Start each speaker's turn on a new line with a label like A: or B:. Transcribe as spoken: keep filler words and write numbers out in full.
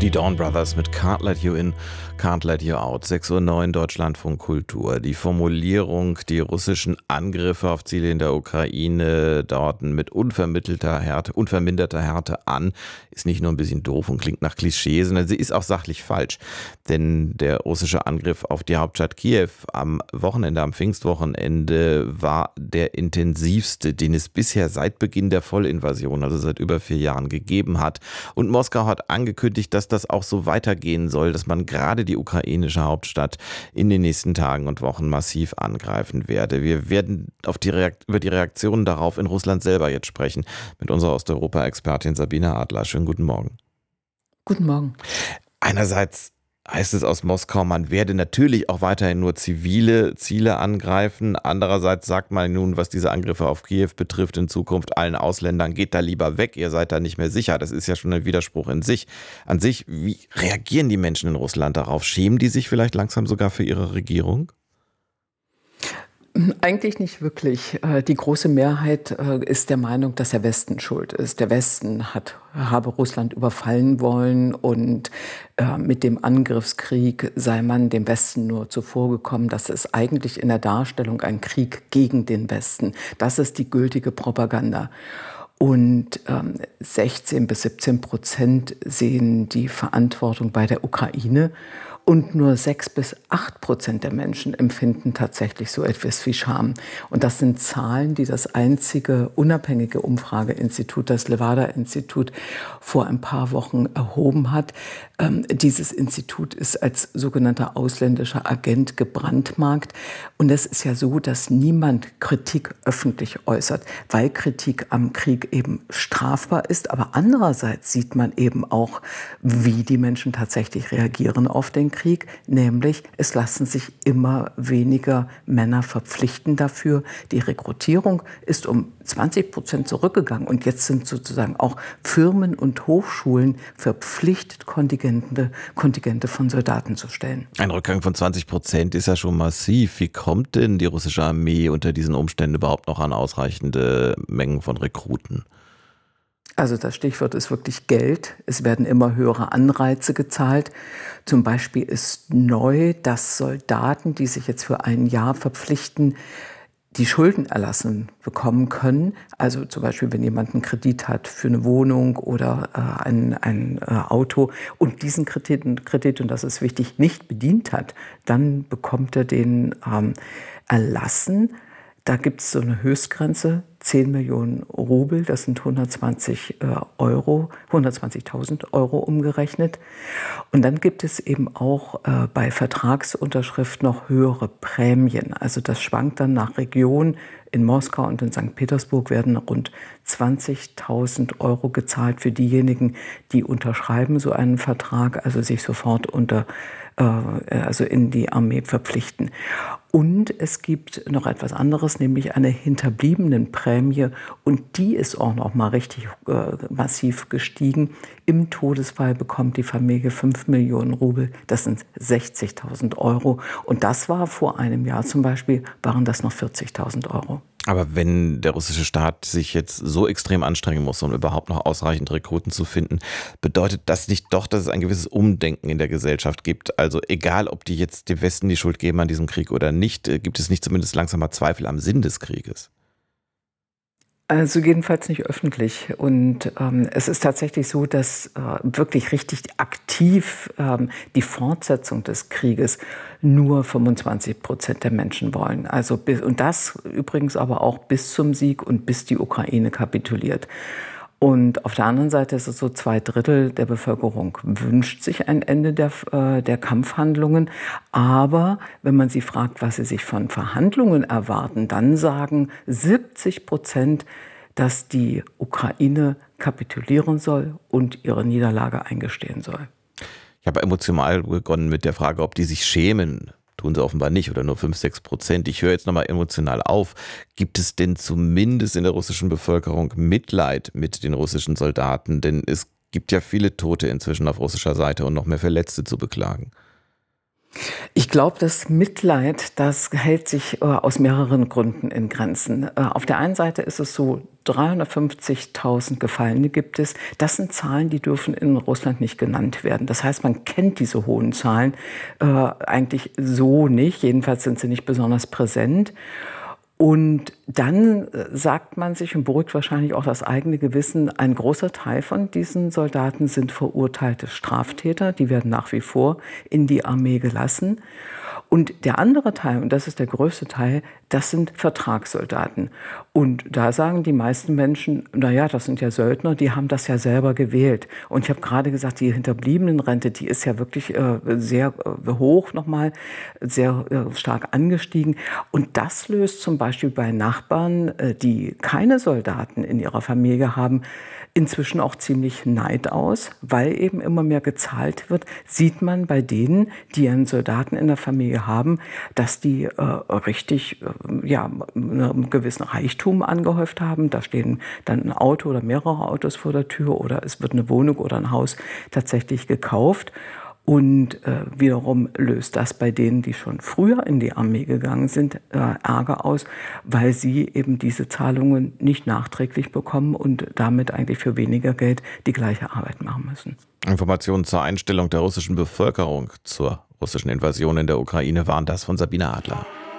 A: Die Dawn Brothers mit Can't Let You In, Can't Let You Out. sechs Uhr neun Deutschlandfunk Kultur. Die Formulierung, die russischen Angriffe auf Ziele in der Ukraine dauerten mit unvermittelter Härte, unverminderter Härte an, ist nicht nur ein bisschen doof und klingt nach Klischee, sondern sie ist auch sachlich falsch. Denn der russische Angriff auf die Hauptstadt Kiew am Wochenende, am Pfingstwochenende, war der intensivste, den es bisher seit Beginn der Vollinvasion, also seit über vier Jahren, gegeben hat. Und Moskau hat angekündigt, dass das auch so weitergehen soll, dass man gerade die ukrainische Hauptstadt in den nächsten Tagen und Wochen massiv angreifen werde. Wir werden auf die Reakt- über die Reaktionen darauf in Russland selber jetzt sprechen mit unserer Osteuropa-Expertin Sabine Adler. Schönen guten Morgen.
B: Guten Morgen.
A: Einerseits heißt es aus Moskau, man werde natürlich auch weiterhin nur zivile Ziele angreifen. Andererseits sagt man nun, was diese Angriffe auf Kiew betrifft, in Zukunft allen Ausländern, geht da lieber weg, ihr seid da nicht mehr sicher. Das ist ja schon ein Widerspruch in sich. An sich, wie reagieren die Menschen in Russland darauf? Schämen die sich vielleicht langsam sogar für ihre Regierung?
B: Eigentlich nicht wirklich. Die große Mehrheit ist der Meinung, dass der Westen schuld ist. Der Westen hat, habe Russland überfallen wollen und mit dem Angriffskrieg sei man dem Westen nur zuvorgekommen. Das ist eigentlich in der Darstellung ein Krieg gegen den Westen. Das ist die gültige Propaganda. Und ähm, sechzehn bis siebzehn Prozent sehen die Verantwortung bei der Ukraine. Und nur sechs bis acht Prozent der Menschen empfinden tatsächlich so etwas wie Scham. Und das sind Zahlen, die das einzige unabhängige Umfrageinstitut, das Levada-Institut, vor ein paar Wochen erhoben hat. Ähm, dieses Institut ist als sogenannter ausländischer Agent gebrandmarkt. Und es ist ja so, dass niemand Kritik öffentlich äußert, weil Kritik am Krieg eben strafbar ist. Aber andererseits sieht man eben auch, wie die Menschen tatsächlich reagieren auf den Krieg, nämlich es lassen sich immer weniger Männer verpflichten dafür. Die Rekrutierung ist um zwanzig Prozent zurückgegangen und jetzt sind sozusagen auch Firmen und Hochschulen verpflichtet, Kontingente, Kontingente von Soldaten zu stellen.
A: Ein Rückgang von zwanzig Prozent ist ja schon massiv. Wie kommt denn die russische Armee unter diesen Umständen überhaupt noch an ausreichende Mengen von Rekruten?
B: Also das Stichwort ist wirklich Geld. Es werden immer höhere Anreize gezahlt. Zum Beispiel ist neu, dass Soldaten, die sich jetzt für ein Jahr verpflichten, die Schulden erlassen bekommen können. Also zum Beispiel, wenn jemand einen Kredit hat für eine Wohnung oder äh, ein, ein äh, Auto und diesen Kredit, Kredit, und das ist wichtig, nicht bedient hat, dann bekommt er den ähm, erlassen. Da gibt es so eine Höchstgrenze, zehn Millionen Rubel, das sind hundertzwanzig Euro, hundertzwanzigtausend Euro umgerechnet. Und dann gibt es eben auch äh, bei Vertragsunterschrift noch höhere Prämien. Also das schwankt dann nach Region. In Moskau und in Sankt Petersburg werden rund zwanzigtausend Euro gezahlt für diejenigen, die unterschreiben so einen Vertrag, also sich sofort unter also in die Armee verpflichten. Und es gibt noch etwas anderes, nämlich eine Hinterbliebenenprämie. Und die ist auch noch mal richtig äh, massiv gestiegen. Im Todesfall bekommt die Familie fünf Millionen Rubel. Das sind sechzigtausend Euro. Und das war vor einem Jahr zum Beispiel, waren das noch vierzigtausend Euro.
A: Aber wenn der russische Staat sich jetzt so extrem anstrengen muss, um überhaupt noch ausreichend Rekruten zu finden, bedeutet das nicht doch, dass es ein gewisses Umdenken in der Gesellschaft gibt? Also egal, ob die jetzt dem Westen die Schuld geben an diesem Krieg oder nicht, gibt es nicht zumindest langsam mal Zweifel am Sinn des Krieges?
B: Also jedenfalls nicht öffentlich. Und ähm, es ist tatsächlich so, dass äh, wirklich richtig aktiv ähm, die Fortsetzung des Krieges nur fünfundzwanzig Prozent der Menschen wollen. Also bis, und das übrigens aber auch bis zum Sieg und bis die Ukraine kapituliert. Und auf der anderen Seite ist es so, zwei Drittel der Bevölkerung wünscht sich ein Ende der, äh, der Kampfhandlungen. Aber wenn man sie fragt, was sie sich von Verhandlungen erwarten, dann sagen siebzig Prozent, dass die Ukraine kapitulieren soll und ihre Niederlage eingestehen soll.
A: Ich habe emotional begonnen mit der Frage, ob die sich schämen. Tun sie offenbar nicht oder nur fünf, sechs Prozent. Ich höre jetzt nochmal emotional auf. Gibt es denn zumindest in der russischen Bevölkerung Mitleid mit den russischen Soldaten? Denn es gibt ja viele Tote inzwischen auf russischer Seite und noch mehr Verletzte zu beklagen.
B: Ich glaube, das Mitleid, das hält sich äh, aus mehreren Gründen in Grenzen. Äh, auf der einen Seite ist es so, dreihundertfünfzigtausend Gefallene gibt es. Das sind Zahlen, die dürfen in Russland nicht genannt werden. Das heißt, man kennt diese hohen Zahlen äh, eigentlich so nicht. Jedenfalls sind sie nicht besonders präsent. Und dann sagt man sich und beruhigt wahrscheinlich auch das eigene Gewissen, ein großer Teil von diesen Soldaten sind verurteilte Straftäter, die werden nach wie vor in die Armee gelassen. Und der andere Teil, und das ist der größte Teil, das sind Vertragssoldaten. Und da sagen die meisten Menschen, naja, das sind ja Söldner, die haben das ja selber gewählt. Und ich habe gerade gesagt, die Hinterbliebenenrente, die ist ja wirklich äh, sehr äh, hoch nochmal, sehr äh, stark angestiegen. Und das löst zum Beispiel bei Nachbarn, äh, die keine Soldaten in ihrer Familie haben, inzwischen auch ziemlich Neid aus, weil eben immer mehr gezahlt wird, sieht man bei denen, die einen Soldaten in der Familie haben, dass die äh, richtig äh, ja, einen gewissen Reichtum angehäuft haben. Da stehen dann ein Auto oder mehrere Autos vor der Tür oder es wird eine Wohnung oder ein Haus tatsächlich gekauft. Und äh, wiederum löst das bei denen, die schon früher in die Armee gegangen sind, äh, Ärger aus, weil sie eben diese Zahlungen nicht nachträglich bekommen und damit eigentlich für weniger Geld die gleiche Arbeit machen müssen.
A: Informationen zur Einstellung der russischen Bevölkerung zur russischen Invasion in der Ukraine waren das von Sabine Adler.